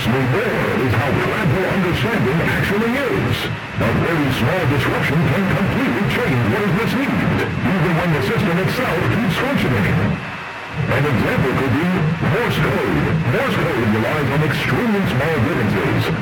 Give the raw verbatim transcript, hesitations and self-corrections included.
Precisely there is how fragile understanding actually is. A very small disruption can completely change what is received, even when the system itself keeps functioning. An example could be Morse code. Morse code relies on extremely small differences